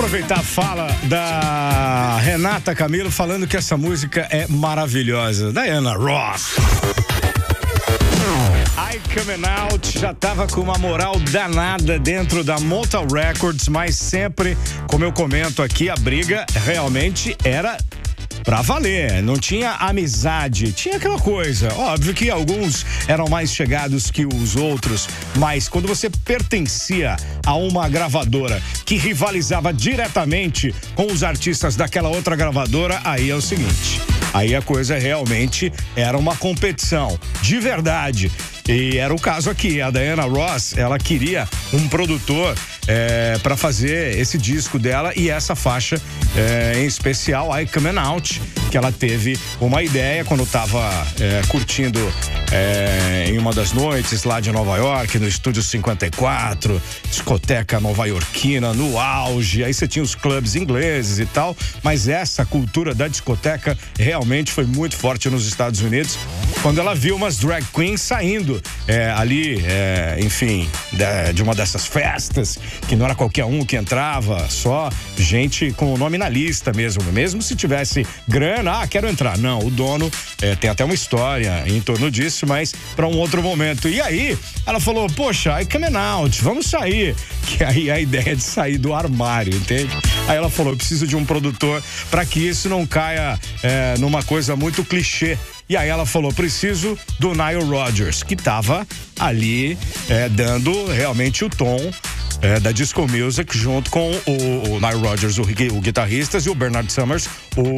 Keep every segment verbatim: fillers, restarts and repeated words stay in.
aproveitar a fala da Renata Camilo falando que essa música é maravilhosa. Diana Ross. I Coming Out já tava com uma moral danada dentro da Motown Records, mas sempre, como eu comento aqui, a briga realmente era pra valer, não tinha amizade, tinha aquela coisa, óbvio que alguns eram mais chegados que os outros, mas quando você pertencia a uma gravadora que rivalizava diretamente com os artistas daquela outra gravadora, aí é o seguinte, aí a coisa realmente era uma competição, de verdade. E era o caso aqui, a Diana Ross, ela queria um produtor é, para fazer esse disco dela e essa faixa é, em especial, I Coming Out, que ela teve uma ideia quando estava é, curtindo é, em uma das noites lá de Nova York, no Estúdio cinquenta e quatro, discoteca nova-iorquina, no auge, aí você tinha os clubes ingleses e tal, mas essa cultura da discoteca realmente foi muito forte nos Estados Unidos, quando ela viu umas drag queens saindo É, ali, é, enfim, de, de uma dessas festas, que não era qualquer um que entrava, só gente com o nome na lista mesmo, mesmo se tivesse grana, ah, quero entrar. Não, o dono é, tem até uma história em torno disso, mas para um outro momento. E aí, ela falou, poxa, I coming out, vamos sair. Que aí a ideia de sair do armário, entende? Aí ela falou, eu preciso de um produtor para que isso não caia é, numa coisa muito clichê. E aí ela falou, preciso do Nile Rodgers, que tava ali é, dando realmente o tom é, da disco music, junto com o, o Nile Rodgers, o, o guitarrista, e o Bernard Summers,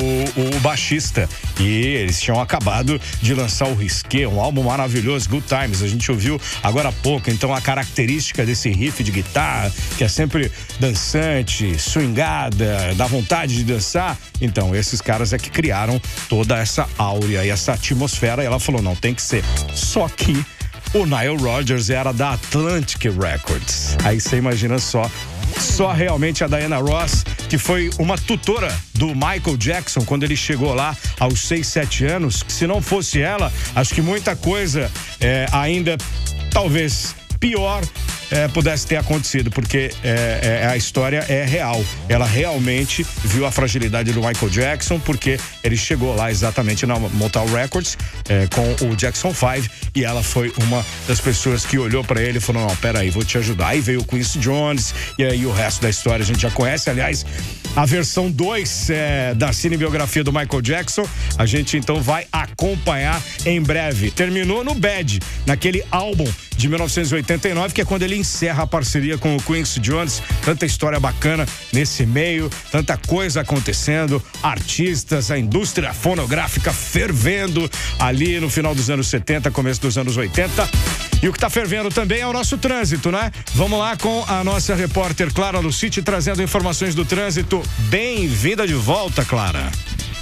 o, o baixista. E eles tinham acabado de lançar o Risqué, um álbum maravilhoso, Good Times, a gente ouviu agora há pouco. Então a característica desse riff de guitarra, que é sempre dançante, swingada, dá vontade de dançar, então esses caras é que criaram toda essa áurea e essa atmosfera, e ela falou, não, tem que ser. Só que o Nile Rodgers era da Atlantic Records. Aí você imagina só, só realmente a Diana Ross, que foi uma tutora do Michael Jackson quando ele chegou lá aos seis, sete anos, que se não fosse ela, acho que muita coisa é, ainda, talvez pior, É, pudesse ter acontecido, porque é, é, a história é real. Ela realmente viu a fragilidade do Michael Jackson, porque ele chegou lá exatamente na Motown Records é, com o Jackson cinco, e ela foi uma das pessoas que olhou pra ele e falou, não, peraí, vou te ajudar. Aí veio o Quincy Jones, e aí o resto da história a gente já conhece. Aliás, a versão dois é, da cinebiografia do Michael Jackson, a gente então vai acompanhar em breve. Terminou no Bad, naquele álbum de mil novecentos e oitenta e nove, que é quando ele encerra a parceria com o Quincy Jones. Tanta história bacana nesse meio, tanta coisa acontecendo, artistas, a indústria fonográfica fervendo ali no final dos anos setenta, começo dos anos oitenta. E o que tá fervendo também é o nosso trânsito, né? Vamos lá com a nossa repórter Clara Lucite trazendo informações do trânsito. Bem-vinda de volta, Clara.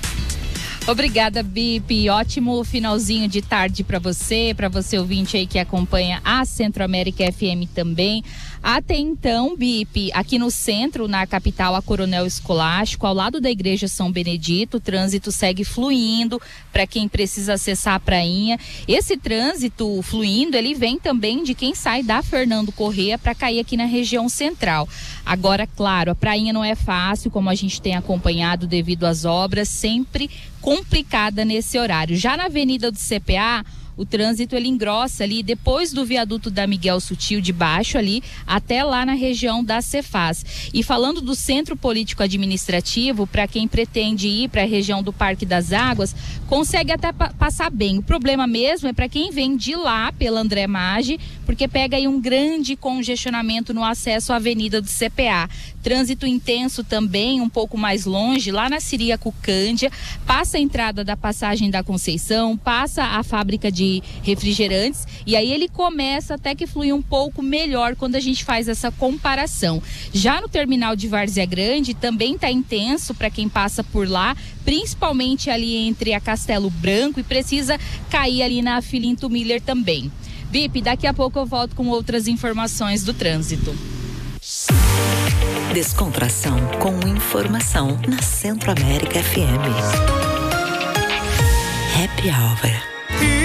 Obrigada, Bip. Ótimo finalzinho de tarde para você, para você ouvinte aí que acompanha a Centro América F M também. Até então, Bip, aqui no centro, na capital, a Coronel Escolástico, ao lado da Igreja São Benedito, o trânsito segue fluindo para quem precisa acessar a prainha. Esse trânsito fluindo, ele vem também de quem sai da Fernando Corrêa para cair aqui na região central. Agora, claro, a prainha não é fácil, como a gente tem acompanhado devido às obras, sempre complicada nesse horário. Já na Avenida do C P A, o trânsito ele engrossa ali depois do viaduto da Miguel Sutil, de baixo ali, até lá na região da Cefaz. E falando do Centro Político Administrativo, para quem pretende ir para a região do Parque das Águas, consegue até pa- passar bem. O problema mesmo é para quem vem de lá, pela André Maggi, porque pega aí um grande congestionamento no acesso à Avenida do C P A. Trânsito intenso também, um pouco mais longe, lá na Ciríaco Cândia, passa a entrada da Passagem da Conceição, passa a fábrica de refrigerantes, e aí ele começa até que fluir um pouco melhor quando a gente faz essa comparação. Já no terminal de Várzea Grande também está intenso para quem passa por lá, principalmente ali entre a Castelo Branco, e precisa cair ali na Filinto Miller também. Bip, daqui a pouco eu volto com outras informações do trânsito. Descontração com informação na Centro América F M. Happy Hour.